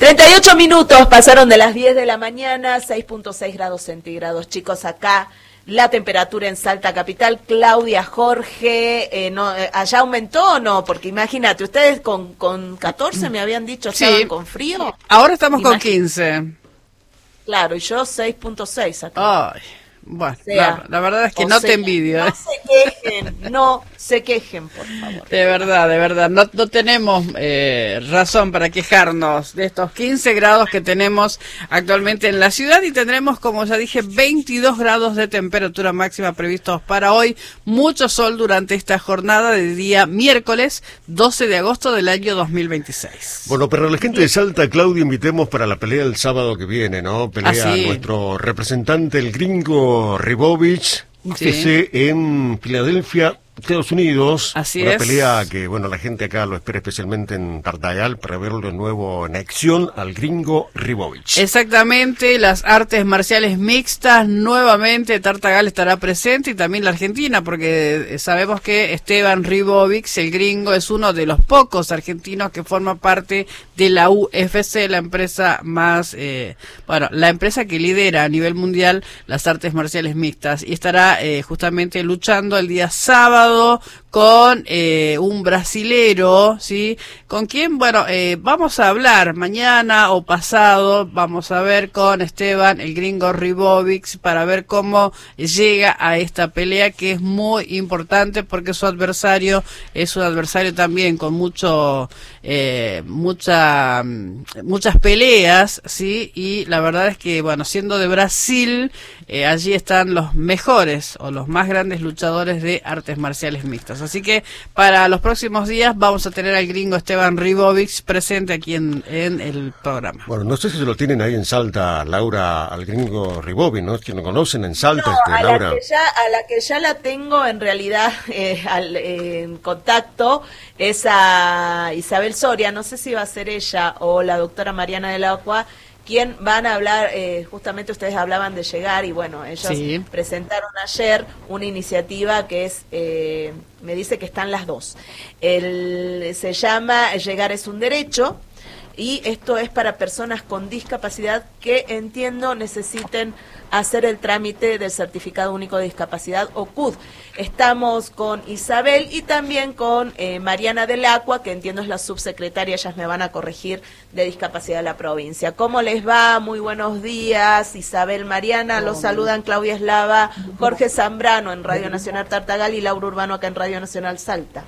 38 minutos pasaron de las 10 de la mañana, 6.6 grados centígrados. Chicos, acá la temperatura en Salta Capital. Claudia, Jorge, ¿allá aumentó o no? Porque imagínate, ustedes con 14 me habían dicho, ¿estaban con frío? Ahora estamos con 15. Claro, y yo 6.6 acá. Ay, bueno, la verdad es que no te envidio. No se quejen, por favor. De verdad, no tenemos razón para quejarnos de estos 15 grados que tenemos actualmente en la ciudad y tendremos, como ya dije, 22 grados de temperatura máxima previstos para hoy. Mucho sol durante esta jornada de día miércoles 12 de agosto del año 2026. Bueno, pero a la gente de Salta, Claudia, invitemos para la pelea el sábado que viene, ¿no? Pelea nuestro representante, el gringo Ribovich, UFC en Filadelfia, Estados Unidos. Así una es. Pelea que, bueno, la gente acá lo espera especialmente en Tartagal para verlo de nuevo en acción al gringo Ribovich. Exactamente, las artes marciales mixtas, nuevamente Tartagal estará presente y también la Argentina, porque sabemos que Esteban Ribovich, el gringo, es uno de los pocos argentinos que forma parte de la UFC, la empresa más, la empresa que lidera a nivel mundial las artes marciales mixtas, y estará justamente luchando el día sábado con un brasilero, ¿sí? Con quien, vamos a hablar mañana o pasado, vamos a ver con Esteban, el gringo Ribovich, para ver cómo llega a esta pelea, que es muy importante porque su adversario es un adversario también con muchas peleas, ¿sí? Y la verdad es que, siendo de Brasil, allí están los mejores o los más grandes luchadores de artes marciales mixtas. Así que para los próximos días vamos a tener al gringo Esteban Ribovich presente aquí en el programa. Bueno, no sé si se lo tienen ahí en Salta, Laura, al gringo Ribovich, ¿no? Es que lo conocen en Salta, Laura. A la que ya la tengo en realidad en contacto es a Isabel Soria, no sé si va a ser ella o la doctora Mariana del Agua, quien van a hablar, justamente ustedes hablaban de llegar y ellos presentaron ayer una iniciativa que es, me dice que están las dos. Se llama Llegar es un derecho, y esto es para personas con discapacidad que entiendo necesiten hacer el trámite del Certificado Único de Discapacidad o CUD. Estamos con Isabel y también con Mariana del Agua, que entiendo es la subsecretaria, ellas me van a corregir, de discapacidad de la provincia. ¿Cómo les va? Muy buenos días, Isabel, Mariana, los saludan Claudia Eslava, Jorge Zambrano en Radio Nacional Tartagal y Laura Urbano acá en Radio Nacional Salta.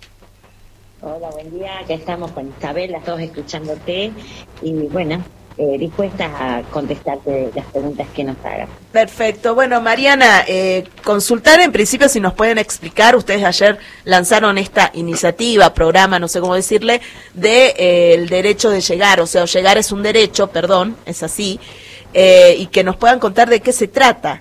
Hola, buen día, acá estamos con Isabel, las dos escuchándote y dispuestas a contestarte las preguntas que nos hagas. Perfecto. Bueno, Mariana, consultar en principio si nos pueden explicar, ustedes ayer lanzaron esta iniciativa, programa, no sé cómo decirle, de el derecho de llegar, o sea, llegar es un derecho, perdón, es así, y que nos puedan contar de qué se trata.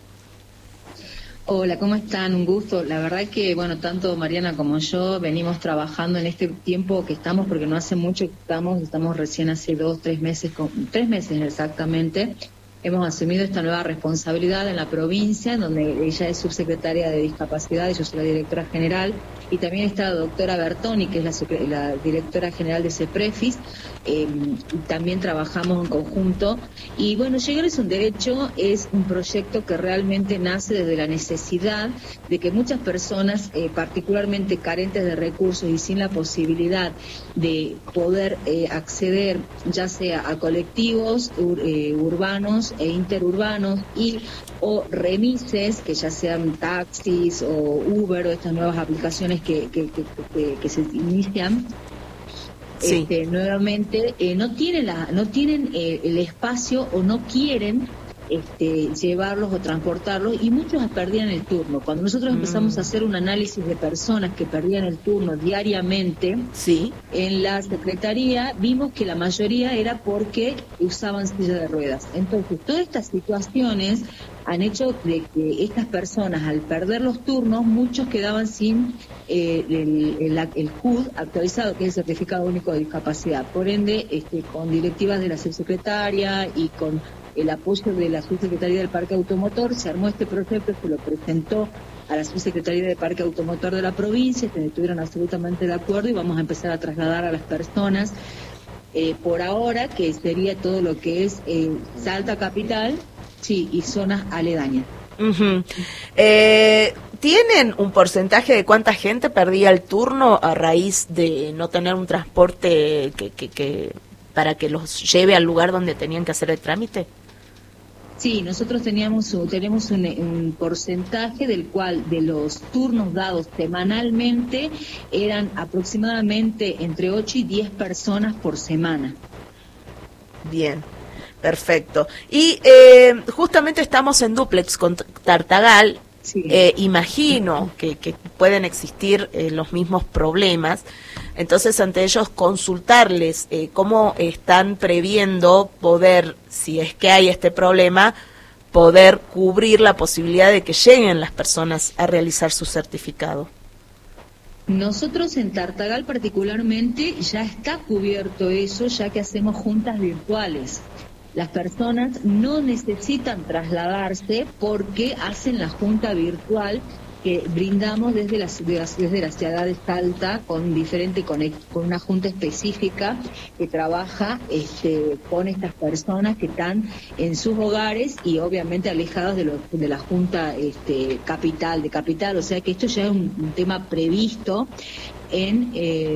Hola, ¿cómo están? Un gusto. La verdad que, tanto Mariana como yo venimos trabajando en este tiempo que estamos, porque no hace mucho que estamos recién hace 3 meses exactamente. Hemos asumido esta nueva responsabilidad en la provincia, donde ella es subsecretaria de Discapacidad y yo soy la directora general, y también está la doctora Bertoni, que es la directora general de CEPREFIS, y también trabajamos en conjunto. Y Llegar es un derecho es un proyecto que realmente nace desde la necesidad de que muchas personas, particularmente carentes de recursos y sin la posibilidad de poder acceder ya sea a colectivos urbanos e interurbanos o remises, que ya sean taxis o Uber o estas nuevas aplicaciones que se inician, nuevamente no tienen el espacio o no quieren llevarlos o transportarlos, y muchos perdían el turno. Cuando nosotros empezamos a hacer un análisis de personas que perdían el turno diariamente en la Secretaría, vimos que la mayoría era porque usaban silla de ruedas. Entonces, todas estas situaciones han hecho de que estas personas, al perder los turnos, muchos quedaban sin el CUD actualizado, que es el Certificado Único de Discapacidad. Por ende, con directivas de la subsecretaria y con el apoyo de la subsecretaría del Parque Automotor, se armó este proyecto, se lo presentó a la subsecretaría del Parque Automotor de la provincia, que estuvieron absolutamente de acuerdo, y vamos a empezar a trasladar a las personas por ahora, que sería todo lo que es Salta Capital, sí, y zonas aledañas. Uh-huh. ¿Tienen un porcentaje de cuánta gente perdía el turno a raíz de no tener un transporte que para que los lleve al lugar donde tenían que hacer el trámite? Sí, nosotros tenemos un porcentaje del cual de los turnos dados semanalmente eran aproximadamente entre 8 y 10 personas por semana. Bien, perfecto. Y justamente estamos en dúplex con Tartagal. Sí. Imagino que pueden existir los mismos problemas. Entonces, ante ellos, consultarles cómo están previendo poder, si es que hay este problema, poder cubrir la posibilidad de que lleguen las personas a realizar su certificado. Nosotros en Tartagal particularmente ya está cubierto eso, ya que hacemos juntas virtuales. Las personas no necesitan trasladarse porque hacen la junta virtual que brindamos desde la ciudad de Salta con una junta específica que trabaja con estas personas que están en sus hogares y obviamente alejados de la junta capital, o sea que esto ya es un tema previsto en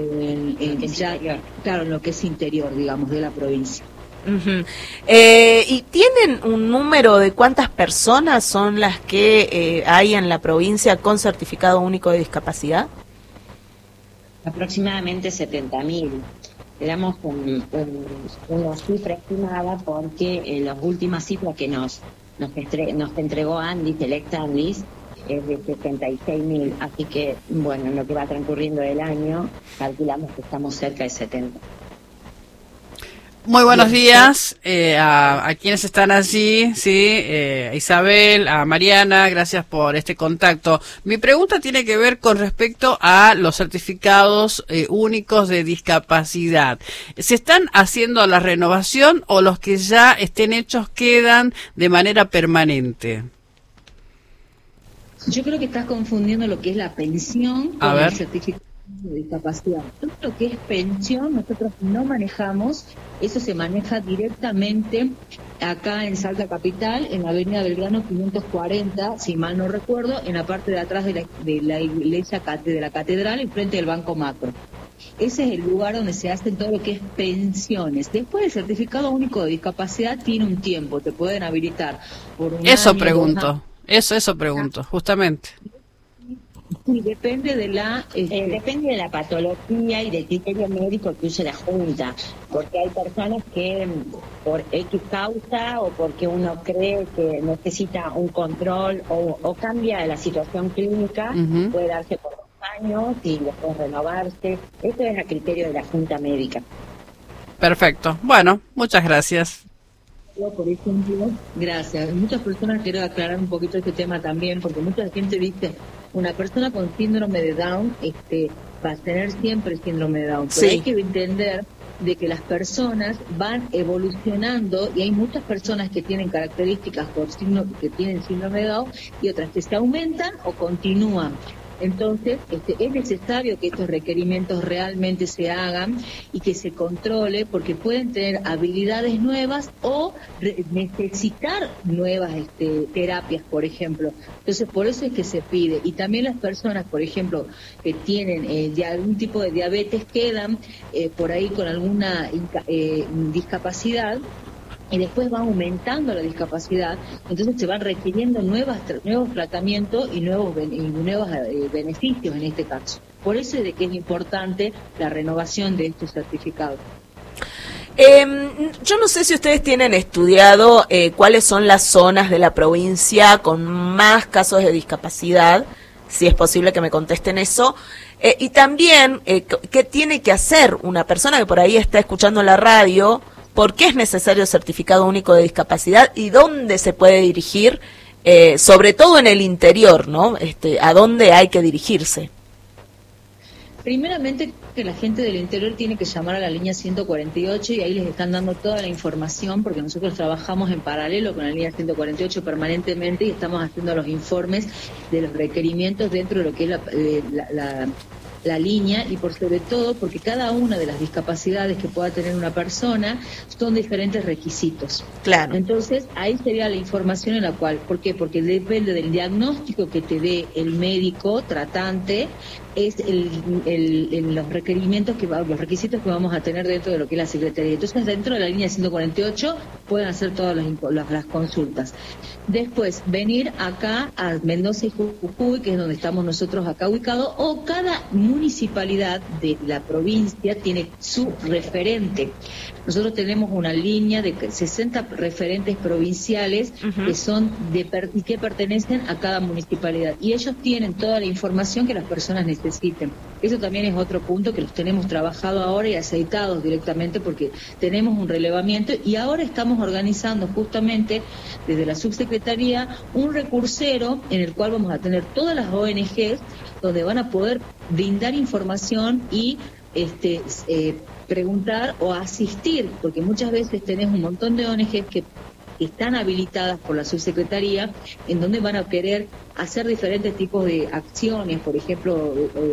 lo que es interior, digamos, de la provincia. Uh-huh. ¿Y tienen un número de cuántas personas son las que hay en la provincia con certificado único de discapacidad? Aproximadamente 70.000. Le damos una cifra estimada porque las últimas cifras que nos entregó Andy, Selecta Andis, es de 76.000. Así que, bueno, en lo que va transcurriendo del año, calculamos que estamos cerca de 70. Muy buenos días a quienes están allí, sí, a Isabel, a Mariana, gracias por este contacto. Mi pregunta tiene que ver con respecto a los certificados únicos de discapacidad. ¿Se están haciendo la renovación o los que ya estén hechos quedan de manera permanente? Yo creo que estás confundiendo lo que es la pensión con el certificado de discapacidad. Todo lo que es pensión nosotros no manejamos, eso se maneja directamente acá en Salta Capital, en la avenida Belgrano 540, si mal no recuerdo, en la parte de atrás de la iglesia de la catedral, enfrente del Banco Macro. Ese es el lugar donde se hacen todo lo que es pensiones. Después el certificado único de discapacidad tiene un tiempo, te pueden habilitar por un Eso año, pregunto, eso pregunto, justamente. Sí, depende de depende de la patología y del criterio médico que use la Junta, porque hay personas que por X causa o porque uno cree que necesita un control o cambia la situación clínica, puede darse por 2 años y después renovarse. Eso es a criterio de la Junta Médica. Perfecto. Bueno, muchas gracias. Por ejemplo, gracias. Muchas personas, quiero aclarar un poquito este tema también, porque mucha gente dice, una persona con síndrome de Down va a tener siempre síndrome de Down, pero sí. Hay que entender de que las personas van evolucionando y hay muchas personas que tienen características que tienen síndrome de Down y otras que se aumentan o continúan. Entonces, es necesario que estos requerimientos realmente se hagan y que se controle, porque pueden tener habilidades nuevas o necesitar nuevas terapias, por ejemplo. Entonces, por eso es que se pide. Y también las personas, por ejemplo, que tienen algún tipo de diabetes, quedan por ahí con alguna discapacidad, y después va aumentando la discapacidad, entonces se van requiriendo nuevos tratamientos y nuevos beneficios en este caso. Por eso es de que es importante la renovación de estos certificados. Yo no sé si ustedes tienen estudiado cuáles son las zonas de la provincia con más casos de discapacidad, si es posible que me contesten eso, y también qué tiene que hacer una persona que por ahí está escuchando la radio. ¿Por qué es necesario el certificado único de discapacidad y dónde se puede dirigir, sobre todo en el interior, ¿no? ¿A dónde hay que dirigirse? Primeramente, que la gente del interior tiene que llamar a la línea 148 y ahí les están dando toda la información, porque nosotros trabajamos en paralelo con la línea 148 permanentemente y estamos haciendo los informes de los requerimientos dentro de lo que es la línea y por sobre todo porque cada una de las discapacidades que pueda tener una persona son diferentes requisitos. Claro. Entonces, ahí sería la información en la cual, ¿por qué? Porque depende del diagnóstico que te dé el médico tratante, es los requerimientos los requisitos que vamos a tener dentro de lo que es la Secretaría. Entonces, dentro de la línea 148 pueden hacer todas las consultas. Después, venir acá a Mendoza y Jujuy, que es donde estamos nosotros acá ubicados, o cada municipalidad de la provincia tiene su referente. Nosotros tenemos una línea de 60 referentes provinciales que son y que pertenecen a cada municipalidad. Y ellos tienen toda la información que las personas necesiten. Eso también es otro punto que los tenemos trabajado ahora y aceitados directamente porque tenemos un relevamiento y ahora estamos organizando justamente desde la subsecretaría un recursero en el cual vamos a tener todas las ONGs donde van a poder brindar información y preguntar o asistir, porque muchas veces tenés un montón de ONGs que están habilitadas por la subsecretaría, en donde van a querer hacer diferentes tipos de acciones, por ejemplo,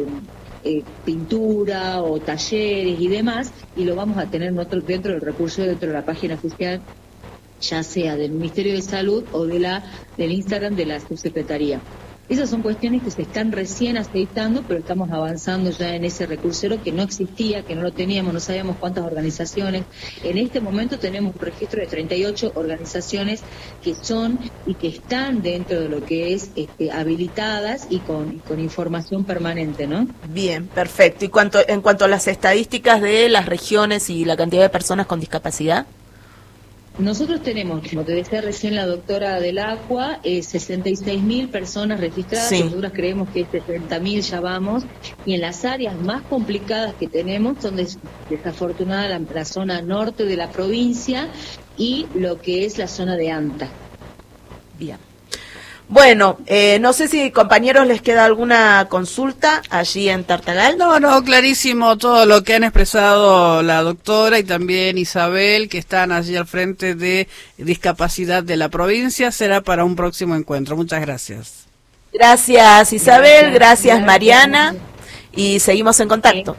pintura o talleres y demás, y lo vamos a tener nosotros dentro del recurso, dentro de la página oficial, ya sea del Ministerio de Salud o del Instagram de la subsecretaría. Esas son cuestiones que se están recién aceitando, pero estamos avanzando ya en ese recursero que no existía, que no lo teníamos, no sabíamos cuántas organizaciones. En este momento tenemos un registro de 38 organizaciones que son y que están dentro de lo que es habilitadas y con información permanente, ¿no? Bien, perfecto. ¿Y en cuanto a las estadísticas de las regiones y la cantidad de personas con discapacidad? Nosotros tenemos, como te decía recién la doctora del Aqua, 66.000 personas registradas, sí. Nosotros creemos que 70.000 ya vamos, y en las áreas más complicadas que tenemos son desafortunada la zona norte de la provincia y lo que es la zona de Anta. Bien. Bueno, no sé si compañeros les queda alguna consulta allí en Tartagal. No, clarísimo todo lo que han expresado la doctora y también Isabel, que están allí al frente de discapacidad de la provincia. Será para un próximo encuentro. Muchas gracias. Gracias Isabel, gracias Mariana y seguimos en contacto.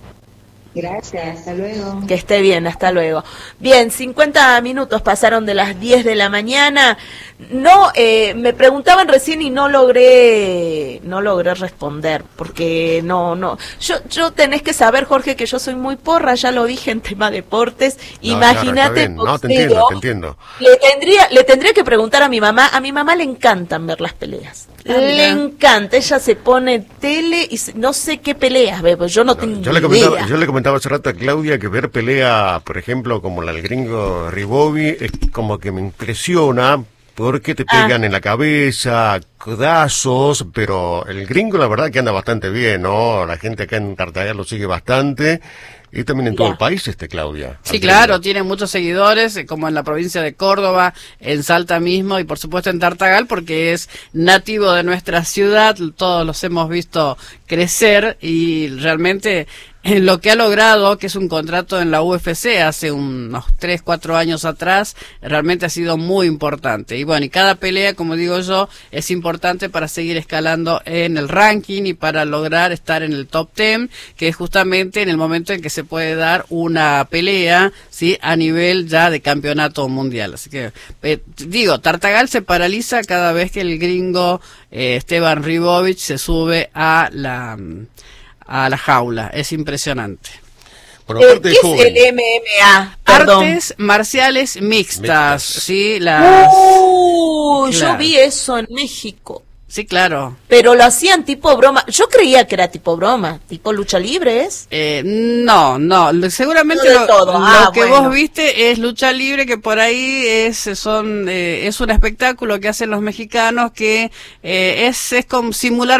Gracias, hasta luego. Que esté bien, hasta luego. Bien, 50 minutos pasaron de las 10 de la mañana. No, me preguntaban recién y no logré responder, porque no. Yo tenés que saber, Jorge, que yo soy muy porra, ya lo dije en tema deportes. No, imagínate. Claro, no, te entiendo. Le tendría que preguntar a mi mamá le encantan ver las peleas. Le encanta, ella se pone tele y no sé qué peleas ve, pues yo no tengo idea. Yo le comentaba hace rato a Claudia que ver pelea, por ejemplo, como la del gringo Ribovi, es como que me impresiona porque te pegan en la cabeza, codazos, pero el gringo la verdad que anda bastante bien, ¿no? La gente acá en Tartagal lo sigue bastante. Y también en todo el país, Claudia. Sí, claro, tiene muchos seguidores, como en la provincia de Córdoba, en Salta mismo, y por supuesto en Tartagal, porque es nativo de nuestra ciudad, todos los hemos visto crecer, y realmente en lo que ha logrado, que es un contrato en la UFC hace unos 3-4 años atrás, realmente ha sido muy importante. Y bueno, y cada pelea, como digo yo, es importante para seguir escalando en el ranking y para lograr estar en el top 10, que es justamente en el momento en que se puede dar una pelea, ¿sí?, a nivel ya de campeonato mundial. Así que, Tartagal se paraliza cada vez que el gringo Esteban Ribovic se sube a la jaula. Es impresionante. ¿Qué es el MMA? Perdón. Artes marciales mixtas. Sí, claro. Yo vi eso en México. Sí, claro. Pero lo hacían tipo broma. Yo creía que era tipo broma, tipo lucha libre, ¿es? No, seguramente lo que vos viste es lucha libre, que por ahí es un espectáculo que hacen los mexicanos que es como simular